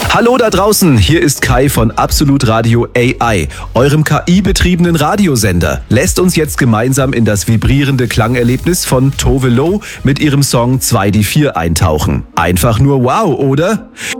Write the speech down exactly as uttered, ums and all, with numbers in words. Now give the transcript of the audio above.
Hallo da draußen, hier ist Kai von Absolut Radio A I, eurem K I-betriebenen Radiosender. Lässt uns jetzt gemeinsam in das vibrierende Klangerlebnis von Tove Lo mit ihrem Song zwei die vier eintauchen. Einfach nur wow, oder?